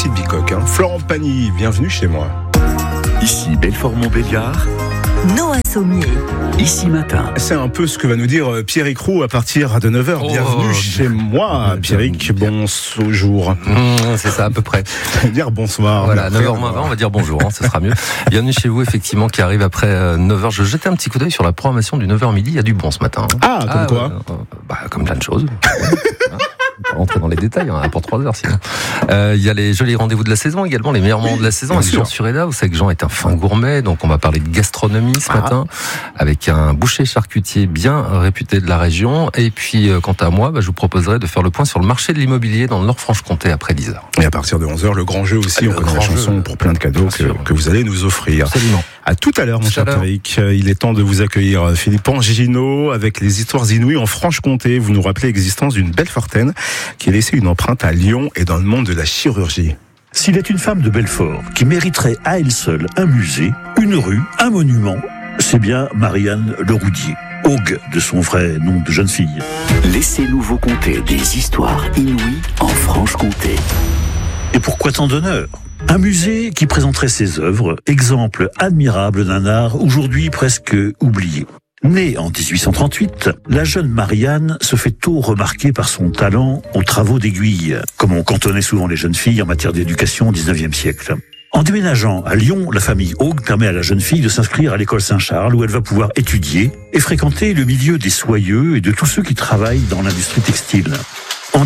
petite bicoque. Florent Pagny, bienvenue chez moi. Ici Belfort-Montbéliard. Noah Sommier. Ici Matin. C'est un peu ce que va nous dire Pierrick Roux à partir de 9h. Bienvenue chez moi, Pierrick. Bonjour. C'est ça, à peu près. Dire bonsoir. Voilà, 9h moins 20, on va dire bonjour, ce sera mieux. Bienvenue chez vous, effectivement, qui arrive après 9h. Je jetais un petit coup d'œil sur la programmation du 9h midi. Il y a du bon ce matin. Comme quoi comme plein de choses. On va rentrer dans les détails, on en a pour 3 heures sinon. Il y a les jolis rendez-vous de la saison également, les meilleurs moments de la saison avec Jean Sureda. Vous savez que Jean est un fin gourmet, donc on va parler de gastronomie ce matin avec un boucher charcutier bien réputé de la région. Et puis quant à moi, je vous proposerai de faire le point sur le marché de l'immobilier dans le Nord-Franche-Comté après 10h. Et à partir de 11h, le grand jeu aussi, on connaît la chanson pour plein de cadeaux que vous allez nous offrir. Absolument. À tout à l'heure, mon cher Pierrick. Il est temps de vous accueillir, Philippe Angino, avec les histoires inouïes en Franche-Comté. Vous nous rappelez l'existence d'une Belfortaine qui a laissé une empreinte à Lyon et dans le monde de la chirurgie. S'il est une femme de Belfort qui mériterait à elle seule un musée, une rue, un monument, c'est bien Marianne Leroudier, Augue de son vrai nom de jeune fille. Laissez-nous vous conter des histoires inouïes en Franche-Comté. Et pourquoi tant d'honneur ? Un musée qui présenterait ses œuvres, exemple admirable d'un art aujourd'hui presque oublié. Née en 1838, la jeune Marianne se fait tôt remarquer par son talent aux travaux d'aiguille, comme on cantonnait souvent les jeunes filles en matière d'éducation au XIXe siècle. En déménageant à Lyon, la famille Augue permet à la jeune fille de s'inscrire à l'école Saint-Charles où elle va pouvoir étudier et fréquenter le milieu des soyeux et de tous ceux qui travaillent dans l'industrie textile. En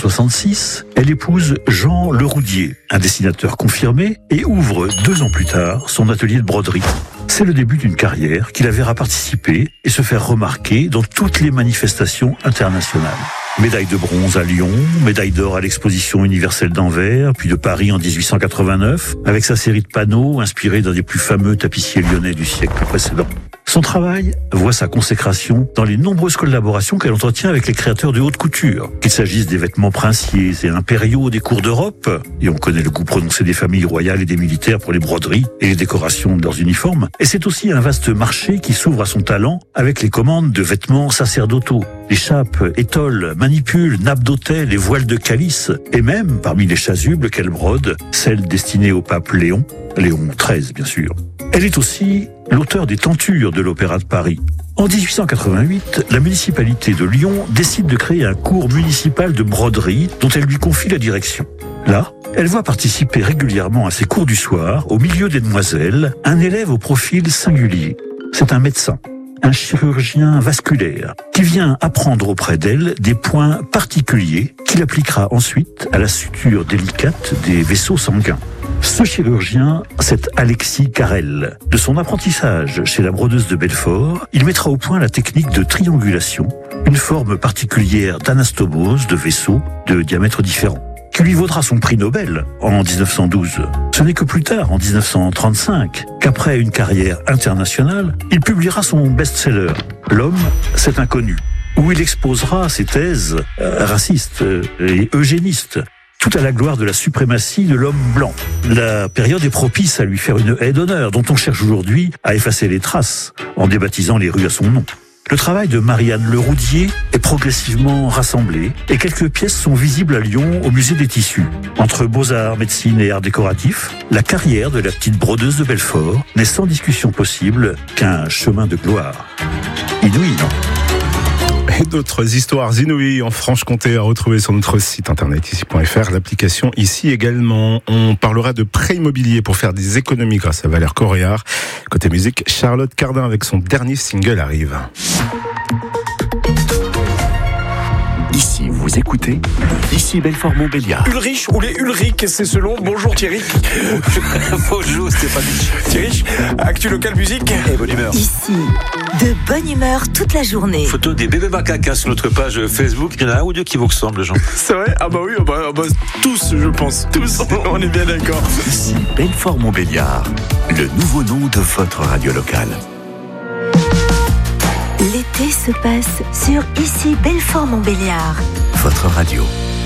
1866, elle épouse Jean Leroudier, un dessinateur confirmé, et ouvre 2 ans plus tard son atelier de broderie. C'est le début d'une carrière qui la verra participer et se faire remarquer dans toutes les manifestations internationales. Médaille de bronze à Lyon, médaille d'or à l'exposition universelle d'Anvers, puis de Paris en 1889, avec sa série de panneaux inspirés d'un des plus fameux tapissiers lyonnais du siècle précédent. Son travail voit sa consécration dans les nombreuses collaborations qu'elle entretient avec les créateurs de haute couture, qu'il s'agisse des vêtements princiers et impériaux des cours d'Europe, et on connaît le goût prononcé des familles royales et des militaires pour les broderies et les décorations de leurs uniformes, et c'est aussi un vaste marché qui s'ouvre à son talent avec les commandes de vêtements sacerdotaux, les chapes, étoles, manipules, nappes d'autel et voiles de calice, et même, parmi les chasubles qu'elle brode, celles destinées au pape Léon XIII bien sûr. Elle est aussi l'auteur des tentures de l'Opéra de Paris. En 1888, la municipalité de Lyon décide de créer un cours municipal de broderie dont elle lui confie la direction. Là, elle voit participer régulièrement à ses cours du soir, au milieu des demoiselles, un élève au profil singulier. C'est un médecin, un chirurgien vasculaire, qui vient apprendre auprès d'elle des points particuliers qu'il appliquera ensuite à la suture délicate des vaisseaux sanguins. Ce chirurgien, c'est Alexis Carrel. De son apprentissage chez la brodeuse de Belfort, il mettra au point la technique de triangulation, une forme particulière d'anastomose de vaisseaux de diamètres différents, qui lui vaudra son prix Nobel en 1912. Ce n'est que plus tard, en 1935, qu'après une carrière internationale, il publiera son best-seller « L'homme, c'est inconnu », où il exposera ses thèses racistes et eugénistes, tout à la gloire de la suprématie de l'homme blanc. La période est propice à lui faire une haie d'honneur, dont on cherche aujourd'hui à effacer les traces, en débaptisant les rues à son nom. Le travail de Marianne Leroudier est progressivement rassemblé, et quelques pièces sont visibles à Lyon au musée des Tissus. Entre beaux-arts, médecine et arts décoratifs, la carrière de la petite brodeuse de Belfort n'est sans discussion possible qu'un chemin de gloire. Inouï, non ? Et d'autres histoires inouïes en Franche-Comté à retrouver sur notre site internet ici.fr, l'application ici également. On parlera de prêt immobilier pour faire des économies grâce à Valère Coréard. Côté musique, Charlotte Cardin avec son dernier single arrive. Ici, vous écoutez, ici Belfort-Montbéliard. Ulrich ou les Ulrich, c'est selon. Bonjour Thierry. Bonjour Stéphanie. Thierry, actu local musique. Et bonne humeur. Ici, de bonne humeur toute la journée. Photo des bébés macaques sur notre page Facebook. Il y en a un ou deux qui vous ressemblent, Jean. C'est vrai ? Ah bah oui, tous, je pense. Tous, on est bien d'accord. Ici Belfort-Montbéliard, le nouveau nom de votre radio locale. L'été se passe sur Ici Belfort-Montbéliard. Votre radio.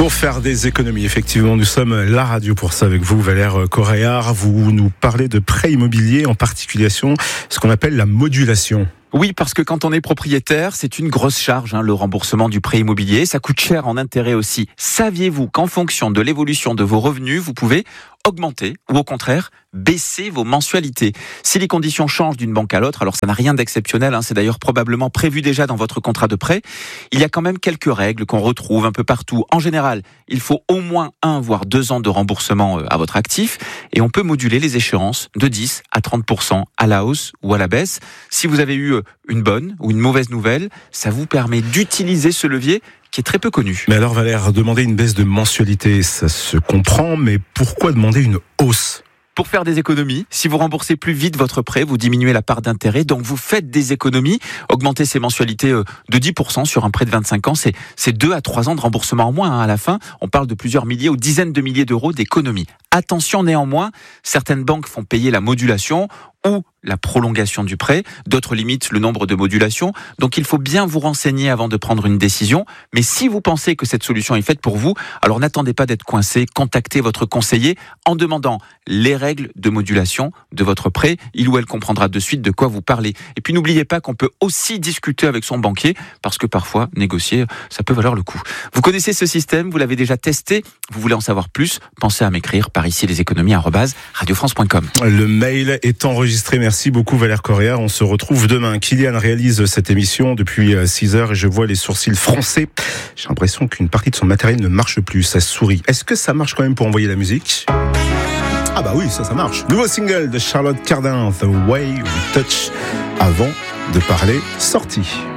Pour faire des économies, effectivement, nous sommes la radio pour ça avec vous, Valère Coréard. Vous nous parlez de prêt immobilier, en particulier ce qu'on appelle la modulation. Oui, parce que quand on est propriétaire, c'est une grosse charge, le remboursement du prêt immobilier. Ça coûte cher en intérêt aussi. Saviez-vous qu'en fonction de l'évolution de vos revenus, vous pouvez augmenter ou au contraire baisser vos mensualités? Si les conditions changent d'une banque à l'autre, alors ça n'a rien d'exceptionnel, c'est d'ailleurs probablement prévu déjà dans votre contrat de prêt. Il y a quand même quelques règles qu'on retrouve un peu partout. En général, il faut au moins 1 voire 2 ans de remboursement à votre actif et on peut moduler les échéances de 10 à 30% à la hausse ou à la baisse. Si vous avez eu une bonne ou une mauvaise nouvelle, ça vous permet d'utiliser ce levier qui est très peu connu. Mais alors Valère, demander une baisse de mensualité, ça se comprend, mais pourquoi demander une hausse ? Pour faire des économies, si vous remboursez plus vite votre prêt, vous diminuez la part d'intérêt, donc vous faites des économies. Augmenter ses mensualités de 10% sur un prêt de 25 ans, c'est 2 à 3 ans de remboursement en moins. À la fin, on parle de plusieurs milliers ou dizaines de milliers d'euros d'économies. Attention néanmoins, certaines banques font payer la modulation ou la prolongation du prêt, d'autres limitent le nombre de modulations, donc il faut bien vous renseigner avant de prendre une décision, mais si vous pensez que cette solution est faite pour vous, alors n'attendez pas d'être coincé, contactez votre conseiller en demandant les règles de modulation de votre prêt, il ou elle comprendra de suite de quoi vous parlez. Et puis n'oubliez pas qu'on peut aussi discuter avec son banquier, parce que parfois, négocier, ça peut valoir le coup. Vous connaissez ce système, vous l'avez déjà testé, vous voulez en savoir plus, pensez à m'écrire par ici leséconomies@radiofrance.com. Le mail est enregistré. Merci beaucoup Valère Coréard. On se retrouve demain. Kylian réalise cette émission depuis 6h et je vois les sourcils froncés. J'ai l'impression qu'une partie de son matériel ne marche plus. Ça sourit. Est-ce que ça marche quand même pour envoyer la musique ? Ah bah oui, ça marche. Nouveau single de Charlotte Cardin, The Way We Touch. Avant de parler sortie.